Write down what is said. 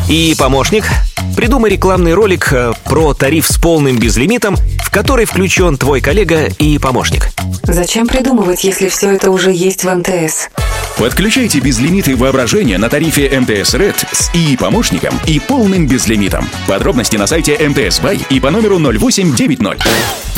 И помощник, придумай рекламный ролик про тариф с полным безлимитом, в который включен твой коллега и помощник. Зачем придумывать, если все это уже есть в МТС? Подключайте безлимиты воображения на тарифе МТС Red с ИИ-помощником и полным безлимитом. Подробности на сайте МТС Бай и по номеру 0890.